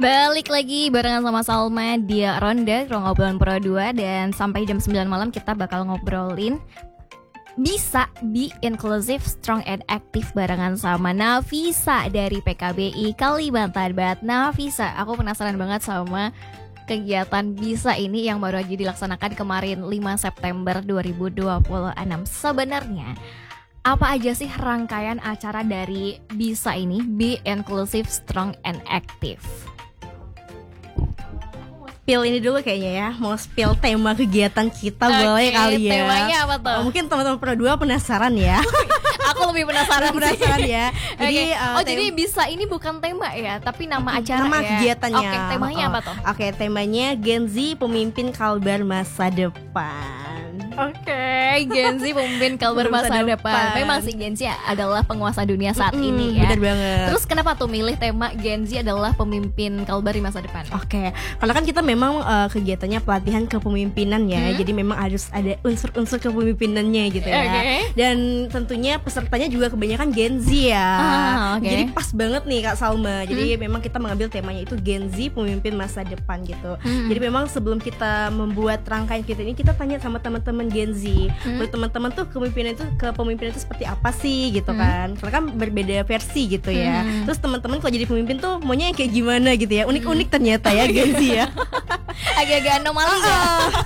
Balik lagi barengan sama Salma di Ronda Ruang Obrolan Pro 2. Dan sampai jam 9 malam kita bakal ngobrolin bisa be inclusive, strong and active barengan sama Nafisa dari PKBI Kalimantan Barat. Nafisa, aku penasaran banget sama kegiatan bisa ini yang baru aja dilaksanakan kemarin 5 September 2026. Sebenarnya apa aja sih rangkaian acara dari bisa ini, Be Inclusive, Strong and Active? Spill ini dulu kayaknya ya, mau spill tema kegiatan kita boleh kali ya. Temanya apa tuh? Mungkin teman-teman Pro 2 penasaran ya. Aku lebih penasaran ya. Jadi jadi bisa ini bukan tema ya, tapi nama acara nama ya. kegiatannya. Oke, temanya apa tuh? Oke, temanya Gen Z Pemimpin Kalbar Masa Depan. Oke, Gen Z pemimpin Kalbar masa depan. Memang sih Gen Z adalah penguasa dunia saat ini ya. Bener banget. Terus kenapa tuh milih tema Gen Z adalah pemimpin Kalbar di masa depan? Oke, karena kan kita memang kegiatannya pelatihan kepemimpinan ya. Jadi memang harus ada unsur-unsur kepemimpinannya gitu ya. Dan tentunya pesertanya juga kebanyakan Gen Z ya. Jadi pas banget nih Kak Salma. Jadi memang kita mengambil temanya itu Gen Z Pemimpin Masa Depan gitu. Jadi memang sebelum kita membuat rangkaian kita ini, kita tanya sama teman-teman Gen Z, buat teman-teman tuh kepemimpinan itu seperti apa sih gitu kan? Karena kan berbeda versi gitu ya. Terus teman-teman kalau jadi pemimpin tuh maunya yang kayak gimana gitu ya? Unik-unik ternyata ya Gen Z ya. Agak-agak anomali ya.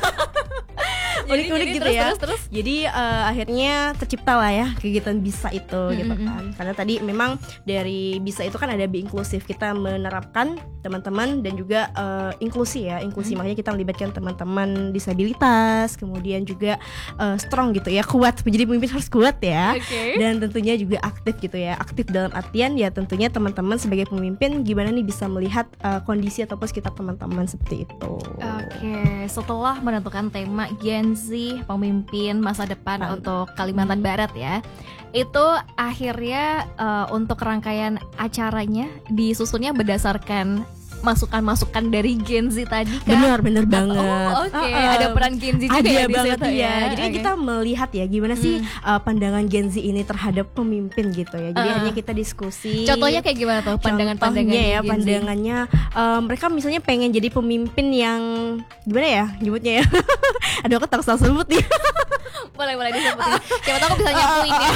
Unik-unik gitu ya. Terus. Jadi akhirnya tercipta lah ya kegiatan bisa itu gitu kan. Karena tadi memang dari bisa itu kan ada be inklusif, kita menerapkan teman-teman dan juga inklusi ya, makanya kita melibatkan teman-teman disabilitas, kemudian juga strong gitu ya, kuat. Jadi pemimpin harus kuat ya. Dan tentunya juga aktif gitu ya. Aktif dalam artian ya tentunya teman-teman sebagai pemimpin gimana nih bisa melihat kondisi ataupun sekitar teman-teman seperti itu. Oke, setelah menentukan tema Gen Z pemimpin masa depan untuk Kalimantan Barat ya, itu akhirnya untuk rangkaian acaranya disusunnya berdasarkan masukan-masukan dari Gen Z tadi kan? Bener banget. Ada peran Gen Z juga ada ya di banget situ ya. Jadi kita melihat ya gimana sih pandangan Gen Z ini terhadap pemimpin gitu ya. Jadi hanya kita diskusi. Contohnya kayak gimana tuh pandangannya ya? Gen Z? Pandangannya mereka misalnya pengen jadi pemimpin yang gimana ya nyebutnya ya? Aduh, aku tak salah sebut nih. boleh disebutin. Siapa tahu aku bisa nyapuin ya.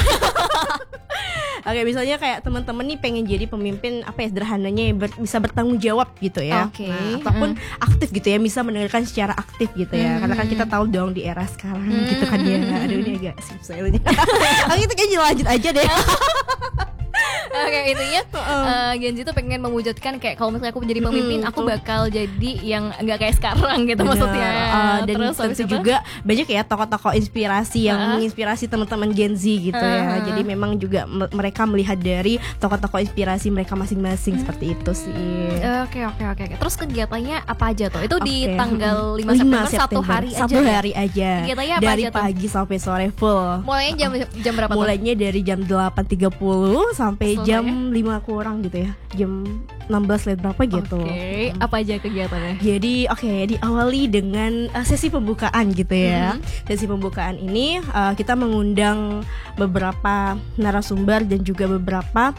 Oke, misalnya kayak teman-teman nih pengen jadi pemimpin apa ya, sederhananya ya, bisa bertanggung jawab gitu ya. Nah, ataupun aktif gitu ya, bisa mendengarkan secara aktif gitu ya. Karena kan kita tahu dong di era sekarang gitu kan ya. Aduh, ini agak sip-silnya. Itu kayaknya lanjut aja deh. Oke, intinya Gen Z tuh pengen mewujudkan kayak kalau misalnya aku menjadi pemimpin, aku bakal jadi yang nggak kayak sekarang gitu. Maksudnya. Dan terus tentu juga banyak ya tokoh-tokoh inspirasi yang menginspirasi teman-teman Gen Z gitu ya. Jadi memang juga mereka melihat dari tokoh-tokoh inspirasi mereka masing-masing seperti itu sih. Oke. Terus kegiatannya apa aja tuh? Itu di tanggal 5 September, satu hari aja. Kegiatannya apa dari aja tuh? pagi sampai sore full. Mulainya jam berapa tuh? Mulainya dari jam 8.30 sampai jam 5 kurang gitu ya. Jam 16 lewat berapa gitu. Oke, apa aja kegiatannya? Jadi diawali dengan sesi pembukaan gitu ya. Sesi pembukaan ini kita mengundang beberapa narasumber dan juga beberapa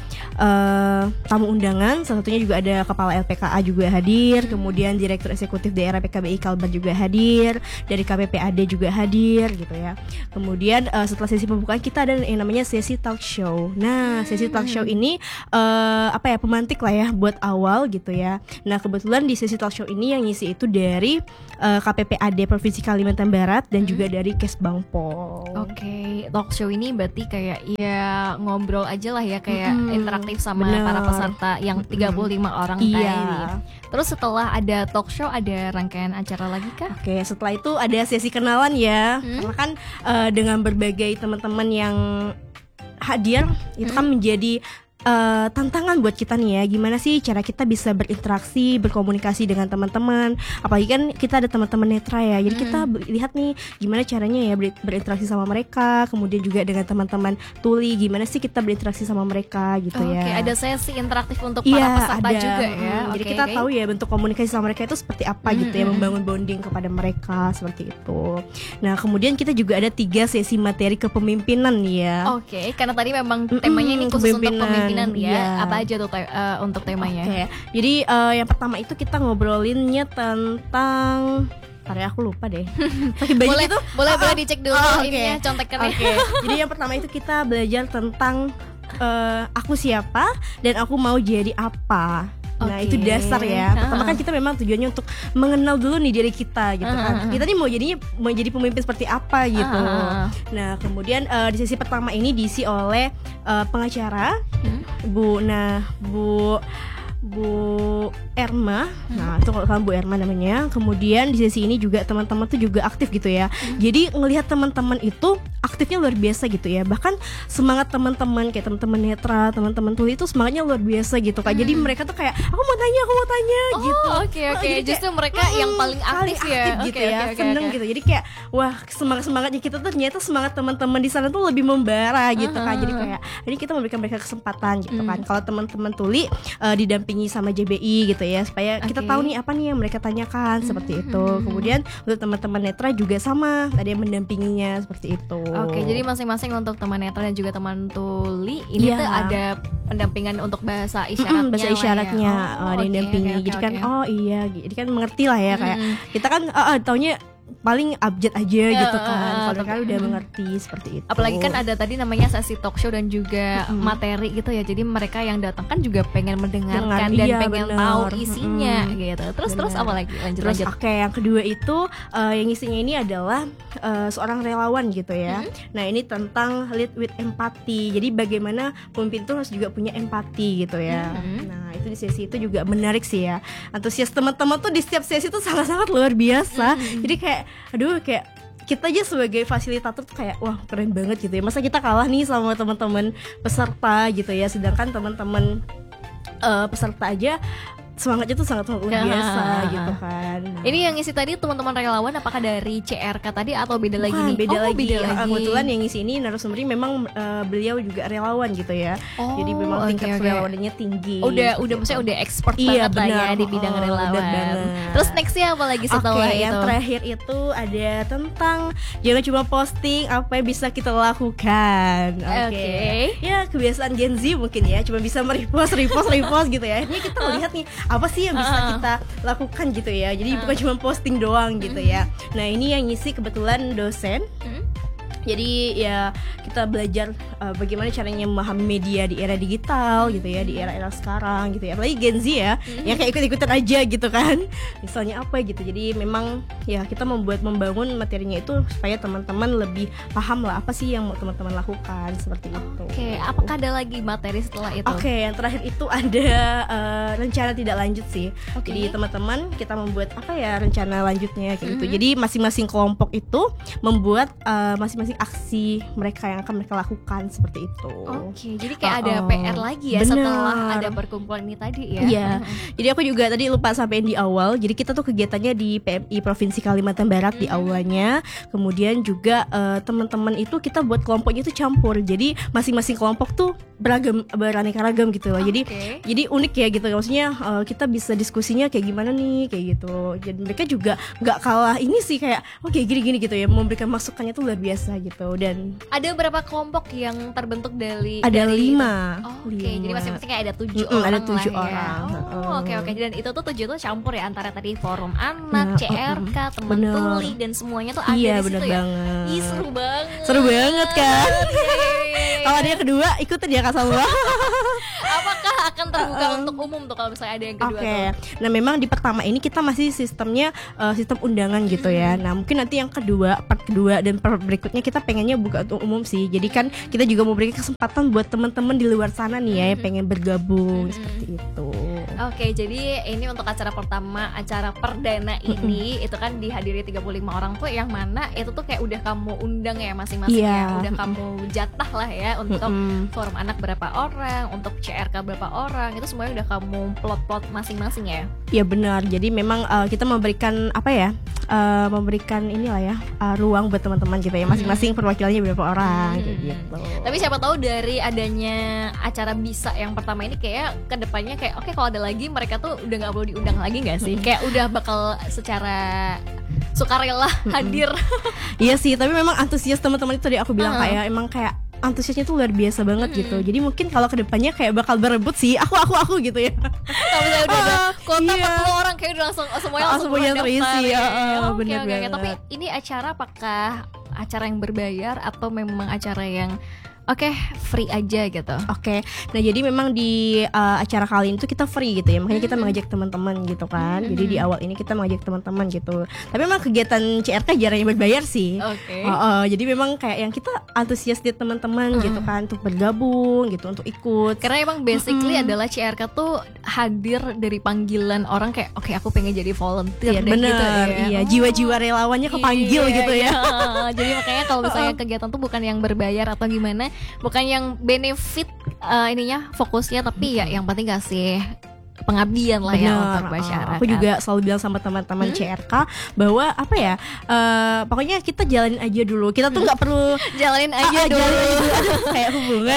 tamu undangan. Salah satunya juga ada Kepala LPKA juga hadir, kemudian Direktur Eksekutif Daerah PKBI Kalbar juga hadir, dari KPPAD juga hadir gitu ya. Kemudian setelah sesi pembukaan kita ada yang namanya sesi talk show. Nah, sesi talk show ini pemantik lah ya buat awal gitu ya. Nah, kebetulan di sesi talk show ini yang ngisi itu dari KPPAD Provinsi Kalimantan Barat dan juga dari Kesbangpol. Oke, talk show ini berarti kayak ya ngobrol aja lah ya, kayak interaktif sama para peserta yang 35 orang ini. Terus setelah ada talk show ada rangkaian acara lagi kah? Oke, setelah itu ada sesi kenalan ya. Karena kan dengan berbagai teman-teman yang hadir itu kan menjadi tantangan buat kita nih ya, gimana sih cara kita bisa berinteraksi, berkomunikasi dengan teman-teman. Apalagi kan kita ada teman-teman netra ya, jadi kita lihat nih gimana caranya ya berinteraksi sama mereka. Kemudian juga dengan teman-teman tuli, gimana sih kita berinteraksi sama mereka gitu ya. Oke, ada sesi interaktif untuk para peserta juga ya. Jadi kita tahu ya bentuk komunikasi sama mereka itu seperti apa gitu ya, membangun bonding kepada mereka seperti itu. Nah, kemudian kita juga ada 3 sesi materi kepemimpinan nih ya. Oke, karena tadi memang temanya ini khusus untuk pemimpin dominan ya. Iya. Apa aja tuh untuk temanya? Oke. Jadi yang pertama itu kita ngobrolinnya tentang, ntar ya aku lupa deh. Saking banyak itu. Boleh dicek dulu oke. ininya contekannya. Oke. Jadi yang pertama itu kita belajar tentang aku siapa dan aku mau jadi apa. Nah Oke. itu dasar ya. Pertama kan kita memang tujuannya untuk mengenal dulu nih diri kita gitu kan. Kita nih mau jadi pemimpin seperti apa gitu. Nah kemudian di sesi pertama ini diisi oleh pengacara Bu Erma. Nah itu kalau Bu Erma namanya. Kemudian di sesi ini juga teman-teman tuh juga aktif gitu ya. Jadi ngelihat teman-teman itu aktifnya luar biasa gitu ya. Bahkan semangat teman-teman kayak teman-teman netra, teman-teman tuli itu semangatnya luar biasa gitu Kak. Jadi mereka tuh kayak aku mau tanya gitu. Oke. Jadi Justru kayak, mereka yang paling aktif ya. gitu ya. Seneng gitu. Jadi kayak wah semangatnya kita tuh ternyata semangat teman-teman di sana tuh lebih membara gitu kan. Jadi kayak ini kita memberikan mereka kesempatan gitu kan. Kalau teman-teman tuli didampingi sama JBI gitu ya supaya kita tahu nih apa nih yang mereka tanyakan seperti itu. Kemudian untuk teman-teman netra juga sama, ada yang mendampinginya seperti itu. Oke, jadi masing-masing untuk teman netra dan juga teman tuli ini tuh ada pendampingan untuk bahasa isyaratnya. Bahasa isyaratnya ada yang dampingi. Jadi kan jadi kan mengerti lah ya kayak kita kan taunya paling abjad aja gitu kan. Kalau kan udah mengerti seperti itu. Apalagi kan ada tadi namanya sesi talk show dan juga materi gitu ya. Jadi mereka yang datang kan juga pengen mendengarkan dan pengen tahu isinya gitu. Terus apa lagi? Lanjut. Oke, yang kedua itu yang isinya ini adalah seorang relawan gitu ya. Nah, ini tentang lead with empathy. Jadi bagaimana pemimpin itu harus juga punya empati gitu ya. Nah, itu di sesi itu juga menarik sih ya. Antusias teman-teman tuh di setiap sesi itu sangat-sangat luar biasa. Jadi kayak kita aja sebagai fasilitator tuh kayak wah keren banget gitu ya. Masa kita kalah nih sama teman-teman peserta gitu ya. Sedangkan teman-teman peserta aja semangatnya tuh sangat luar biasa gitu kan. Nah. Ini yang ngisi tadi teman-teman relawan apakah dari CRK tadi atau beda lagi nih? Beda lagi. Kebetulan yang ngisi ini narasumbernya memang beliau juga relawan gitu ya. Jadi memang tingkat relawannya tinggi. Udah gitu. maksudnya udah expert banget lah ya di bidang relawan. Terus nextnya apa lagi setelah itu? Yang terakhir itu ada tentang jangan cuma posting apa yang bisa kita lakukan. Oke. Ya kebiasaan Gen Z mungkin ya, cuma bisa repost gitu ya. Ini kita lihat nih apa sih yang bisa kita lakukan gitu ya. Jadi bukan cuma posting doang gitu ya. Nah ini yang ngisi kebetulan dosen. Jadi ya kita belajar bagaimana caranya memahami media di era digital gitu ya, di era-era sekarang gitu ya. Apalagi Gen Z ya, yang kayak ikut-ikutan aja gitu kan. Misalnya apa gitu. Jadi memang ya kita membangun materinya itu supaya teman-teman lebih paham lah apa sih yang mau teman-teman lakukan seperti itu. Oke, apakah ada lagi materi setelah itu? Oke, yang terakhir itu ada rencana tidak lanjut sih. Jadi teman-teman kita membuat apa ya rencana lanjutnya kayak gitu. Jadi masing-masing kelompok itu membuat masing-masing aksi mereka yang akan mereka lakukan seperti itu. Oke, jadi kayak ada PR lagi ya setelah ada perkumpulan ini tadi ya. Iya. Jadi aku juga tadi lupa sampein di awal. Jadi kita tuh kegiatannya di PMI Provinsi Kalimantan Barat di aulanya. Kemudian juga teman-teman itu kita buat kelompoknya itu campur. Jadi masing-masing kelompok tuh beraneka ragam gitu loh. Jadi unik ya gitu. Maksudnya kita bisa diskusinya kayak gimana nih kayak gitu. Jadi mereka juga nggak kalah ini sih kayak oke gini-gini gitu ya. Memberikan masukannya tuh luar biasa gitu. Dan ada berapa kelompok yang terbentuk dari? Ada 5. Oke, jadi masing-masing kayak ada 7 orang. Ada 7 lah orang. Ya. Oke. Dan itu tuh 7 tuh campur ya antara tadi forum anak, CRK, teman tuli dan semuanya tuh ada di situ ya. Banget. Ih, seru banget. Seru banget kan? Kalau ada yang kedua ikutin ya Kak Salwa. Apakah akan terbuka untuk umum tuh kalau misalnya ada yang kedua tuh? Nah memang di pertama ini kita masih sistemnya sistem undangan gitu ya. Nah mungkin nanti yang part kedua dan part berikutnya kita pengennya buka untuk umum sih. Jadi kan kita juga mau berikan kesempatan buat teman-teman di luar sana nih ya yang pengen bergabung seperti itu. Oke, jadi ini untuk acara pertama, acara perdana ini itu kan dihadiri 35 orang tuh yang mana itu tuh kayak udah kamu undang ya masing-masing ya. Udah kamu jatah lah ya untuk forum anak berapa orang, untuk CRK berapa orang, itu semuanya udah kamu plot-plot masing-masing ya. Iya benar. Jadi memang kita memberikan apa ya? Memberikan inilah ya ruang buat teman-teman gitu ya. Masing-masing perwakilannya berapa orang kayak gitu. Tapi siapa tahu dari adanya acara bisa yang pertama ini kayak kedepannya kayak oke, kalau ada lagi mereka tuh udah nggak perlu diundang lagi nggak sih? Kayak udah bakal secara sukarela hadir. Iya sih, tapi memang antusias teman-teman itu tadi aku bilang kayak emang kayak antusiasnya tuh luar biasa banget gitu. Jadi mungkin kalau kedepannya kayak bakal berebut sih aku gitu ya. Kalau misalnya udah ada kuota 40 orang kayak udah langsung semuanya langsung terisi ya. Oke. Bener banget. Tapi ini acara apakah acara yang berbayar atau memang acara yang free aja gitu? Oke, nah jadi memang di acara kali ini tuh kita free gitu ya, makanya kita mengajak teman-teman gitu kan. Jadi di awal ini kita mengajak teman-teman gitu. Tapi memang kegiatan CRK jarang yang berbayar sih. Oke. Jadi memang kayak yang kita antusias di teman-teman gitu kan untuk bergabung gitu, untuk ikut. Karena emang basically adalah CRK tuh hadir dari panggilan orang kayak oke, aku pengen jadi volunteer deh, Bener, gitu ya. iya, jiwa-jiwa relawannya kepanggil gitu ya. Jadi makanya kalau misalnya kegiatan tuh bukan yang berbayar atau gimana, bukan yang benefit ininya fokusnya, tapi ya yang penting kasih pengabdian lah ya untuk masyarakat. Aku juga selalu bilang sama teman-teman CRK bahwa apa ya, pokoknya kita jalanin aja dulu. Kita tuh nggak perlu jalanin aja dulu. Kayak hubungan.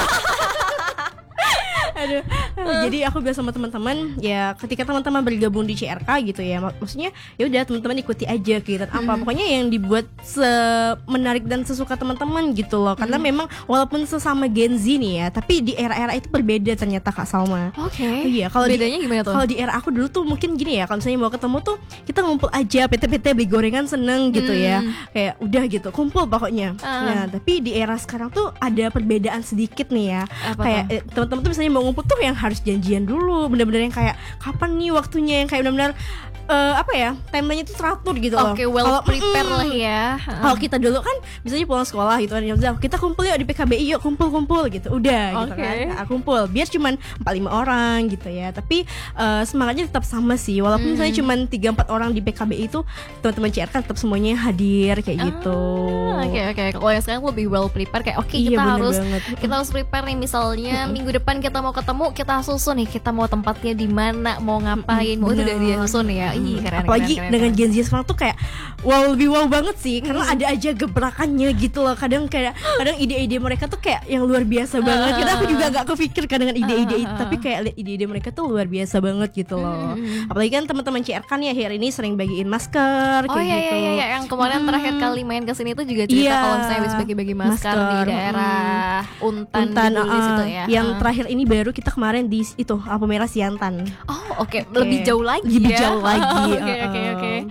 Aduh. Jadi aku bilang sama teman-teman ya, ketika teman-teman bergabung di CRK gitu ya, maksudnya ya udah teman-teman ikuti aja kegiatan apa, pokoknya yang dibuat menarik dan sesuka teman-teman gitu loh. Karena memang walaupun sesama Gen Z nih ya, tapi di era-era itu berbeda ternyata Kak Salma. Iya, kalau bedanya gimana tuh? Kalau di era aku dulu tuh mungkin gini ya, kalau misalnya mau ketemu tuh kita ngumpul aja, PT-PT beli gorengan seneng gitu ya, kayak udah gitu kumpul pokoknya. Nah tapi di era sekarang tuh ada perbedaan sedikit nih ya. Kayak teman-teman tuh misalnya mau ngumpul tuh yang harus janjian dulu, bener-bener yang kayak kapan nih waktunya, yang kayak bener-bener timelinenya tuh teratur gitu loh. Well prepare lah ya. Kalau kita dulu kan misalnya pulang sekolah gitu kan, kita kumpul yuk di PKBI, yuk kumpul gitu, udah gitu kan. Nah, kumpul biar cuman 4-5 orang gitu ya, tapi semangatnya tetap sama sih, walaupun misalnya cuman 3-4 orang di PKBI itu, teman-teman CR kan tetap semuanya hadir kayak gitu. Oke. Kalau yang sekarang lebih well prepare kayak kita harus prepare nih, misalnya minggu depan kita mau ketemu, kita susun nih, kita mau tempatnya di mana, mau ngapain, mau itu udah dia susun ya. Keren, apalagi dengan Gen Z sekarang tuh kayak lebih wow banget sih, karena ada aja gebrakannya gitu loh. Kadang ide-ide mereka tuh kayak yang luar biasa banget. Karena aku juga gak kepikir dengan ide-ide itu, tapi kayak lihat ide-ide mereka tuh luar biasa banget gitu loh. Apalagi kan teman-teman CR kan ya akhir ini sering bagiin masker kayak gitu. Iya, yang kemarin terakhir kali main kesini tuh juga cerita kalau misalnya habis bagi-bagi masker di daerah Untan di situ ya. Yang terakhir ini baru kita kemarin di itu Lampu Merah Siantan. Lebih jauh lagi. Lebih jauh lagi. Oke.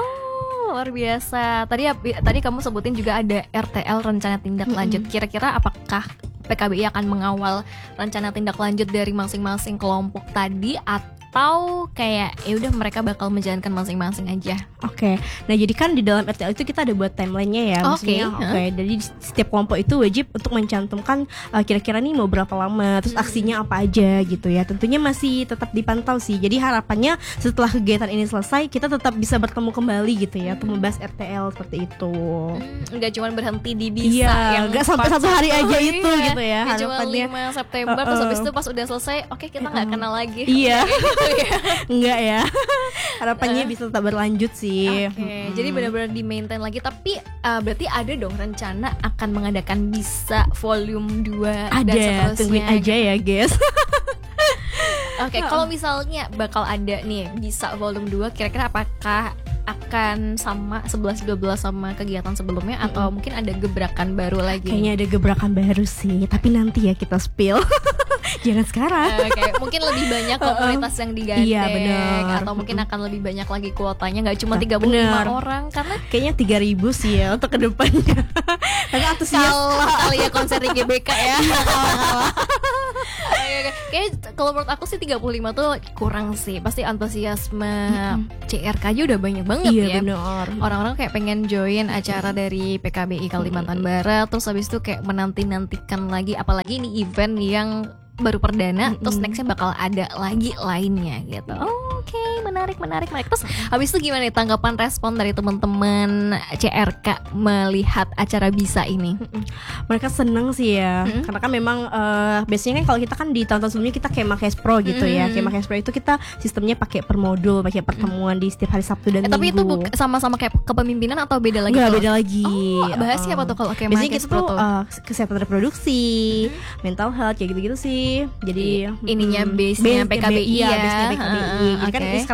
Luar biasa. Tadi kamu sebutin juga ada RTL, rencana tindak lanjut. Kira-kira apakah PKBI akan mengawal rencana tindak lanjut dari masing-masing kelompok tadi, atau kayak ya udah mereka bakal menjalankan masing-masing aja? Oke. Nah jadi kan di dalam RTL itu kita ada buat timelinenya ya. Jadi setiap kelompok itu wajib untuk mencantumkan kira-kira nih mau berapa lama, terus aksinya apa aja gitu ya. Tentunya masih tetap dipantau sih. Jadi harapannya setelah kegiatan ini selesai, kita tetap bisa bertemu kembali gitu ya, untuk membahas RTL seperti itu. Nggak cuma berhenti di bisa yang nggak sampai 1 hari aja itu gitu ya. Harapannya cuma 5 September terus habis itu pas udah selesai, kita nggak kenal lagi. Iya. Enggak ya. Harapannya bisa tetap berlanjut sih. Jadi benar-benar di maintain lagi. Tapi berarti ada dong rencana akan mengadakan bisa volume 2 ada, dan seterusnya. Tungguin aja ya guys. Kalau misalnya bakal ada nih bisa volume 2, kira-kira apakah akan sama 11-12 sama kegiatan sebelumnya, atau mungkin ada gebrakan baru lagi? Kayaknya ada gebrakan baru sih, tapi nanti ya kita spill. Jangan sekarang. Mungkin lebih banyak komunitas yang digandeng. Iya, bener. Atau mungkin akan lebih banyak lagi kuotanya, nggak cuma 35 orang. Karena kayaknya 3.000 sih ya untuk kedepannya. Karena antusias kali ya konser di GBK ya. Kayak kalau menurut aku sih 35 tuh kurang sih. Pasti antusiasme CRK aja udah banyak banget ya. Bener. Orang-orang kayak pengen join acara dari PKBI Kalimantan Barat, terus habis itu kayak menanti-nantikan lagi, apalagi ini event yang baru perdana, terus nextnya bakal ada lagi lainnya gitu. Oke, menarik. Terus habis itu gimana nih tanggapan respon dari teman-teman CRK melihat acara bisa ini? Mereka seneng sih ya, karena kan memang biasanya kan kalau kita kan di tahun-tahun sebelumnya kita Kemah Pro gitu ya. Kemah Pro itu kita sistemnya pakai per modul, pakai pertemuan di setiap hari Sabtu dan Minggu. Tapi itu sama-sama kayak kepemimpinan atau beda lagi? Enggak, beda lagi. Bahasnya apa tuh kalau Kemah biasanya kita tuh kesehatan reproduksi, mental health kayak gitu-gitu sih. Jadi ininya base-nya PKBI ya. Base-nya PKBI. Jadi kan sekarang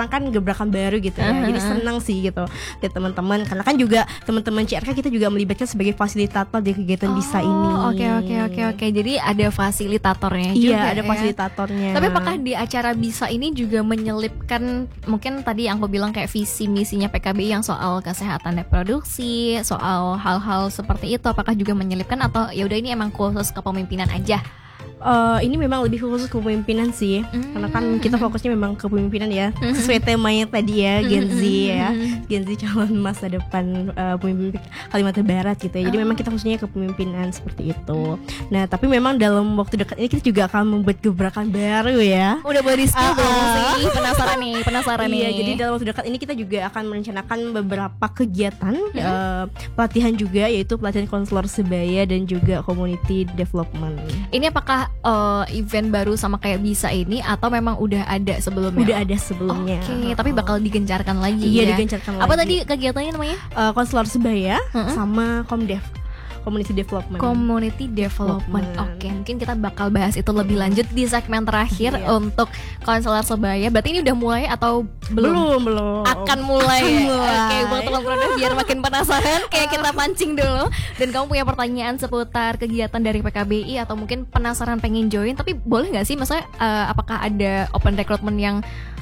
sekarang kan gebrakan baru gitu ya. Jadi senang sih gitu lihat teman-teman, karena kan juga teman-teman CRK kita juga melibatkan sebagai fasilitator di kegiatan bisa ini. Oke. Jadi ada fasilitatornya Iya, juga. ada fasilitatornya. Tapi apakah di acara bisa ini juga menyelipkan mungkin tadi yang aku bilang kayak visi misinya PKBI yang soal kesehatan reproduksi, soal hal-hal seperti itu, apakah juga menyelipkan atau ya udah ini emang khusus kepemimpinan aja? Ini memang lebih khusus kepemimpinan sih, karena kan kita fokusnya memang kepemimpinan ya, sesuai temanya tadi ya, Gen Z ya, Gen Z calon masa depan pemimpin Kalimantan Barat gitu ya. Jadi memang kita khususnya kepemimpinan seperti itu. Nah, tapi memang dalam waktu dekat ini kita juga akan membuat gebrakan baru ya. Udah boleh di-spill belum sih? Penasaran nih. Iya, jadi dalam waktu dekat ini kita juga akan merencanakan beberapa kegiatan pelatihan juga, yaitu pelatihan konselor sebaya dan juga community development. Ini apakah event baru sama kayak bisa ini atau memang udah ada sebelumnya? Udah ada sebelumnya. Oke, tapi bakal digencarkan lagi. Iya, ya? digencarkan Apa lagi. tadi kegiatannya namanya? Konselor sebaya sama Komdev, community development. Community development. Oke, mungkin kita bakal bahas itu lebih lanjut di segmen terakhir untuk konselor sebaya. Berarti ini udah mulai atau belum? Belum. Akan mulai. Akan Ya? mulai. Oke, buat teman-teman biar makin penasaran, kayak kita pancing dulu. Dan kamu punya pertanyaan seputar kegiatan dari PKBI atau mungkin penasaran pengen join, tapi boleh nggak sih? Maksudnya apakah ada open recruitment yang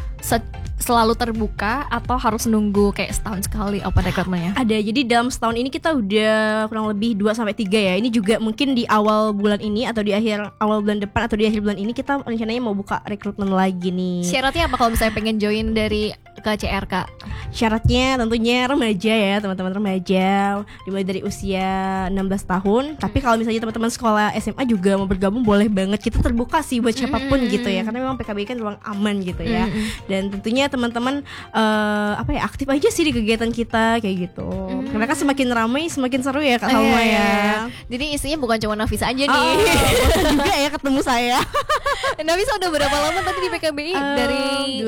selalu terbuka atau harus nunggu kayak setahun sekali open recruitment-nya? Ada, jadi dalam setahun ini kita udah kurang lebih 2-3 ya. Ini juga mungkin di awal bulan ini atau di awal bulan depan atau di akhir bulan ini kita rencananya mau buka rekrutmen lagi nih. Syaratnya apa kalau misalnya pengen join dari ke CRK? Syaratnya tentunya remaja ya, teman-teman remaja, dimulai dari usia 16 tahun. Tapi kalau misalnya teman-teman sekolah SMA juga mau bergabung, boleh banget. Kita terbuka sih buat siapapun gitu ya, karena memang PKBI kan ruang aman gitu ya. Dan tentunya teman-teman aktif aja sih di kegiatan kita kayak gitu. Karena kan semakin ramai semakin seru ya Kak Salma ya. Jadi isinya bukan cuma Nafisa aja nih. Bosan juga ya ketemu saya. Nafisa udah berapa lama tadi di PKBI? Dari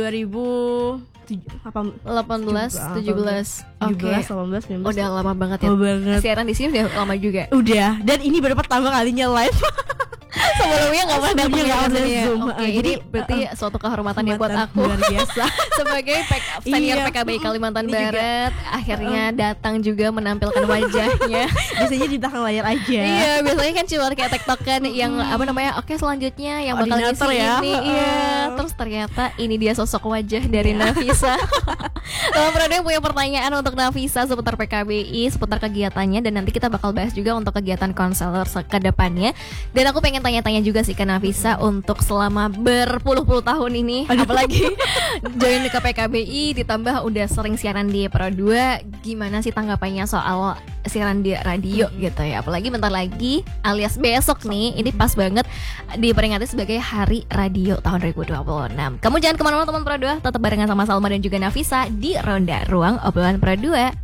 2018, 17, 19. Udah lama banget ya. Lama banget. Siaran di sini udah lama juga. Udah. Dan ini baru pertama kalinya live. Sebelumnya nggak pernah ada ya. Zoom. Oke, Jadi berarti suatu kehormatan ya buat aku luar biasa. sebagai senior Iya. PKBI Kalimantan Ini juga. Barat akhirnya datang juga menampilkan wajahnya. Biasanya di belakang layar aja. Iya, biasanya kan cuma kayak tektokan yang apa namanya? Oke, selanjutnya yang bakal ngisi Koordinator ya. ini. Iya, terus ternyata ini dia sosok wajah dari Nafisa. Kalau Prado punya pertanyaan untuk Nafisa seputar PKBI, seputar kegiatannya, dan nanti kita bakal bahas juga untuk kegiatan konselor ke depannya. Dan aku pengen tanya-tanya juga sih ke Nafisa untuk selama berpuluh-puluh tahun ini, apalagi join ke PKBI ditambah udah sering siaran di Pro 2, gimana sih tanggapannya soal siaran di radio gitu ya? Apalagi bentar lagi alias besok nih, ini pas banget diperingati sebagai Hari Radio tahun 2026. Kamu jangan kemana-mana teman Pro 2, tetap barengan sama Salma dan juga Nafisa di Ronda Ruang Obrolan Pro 2.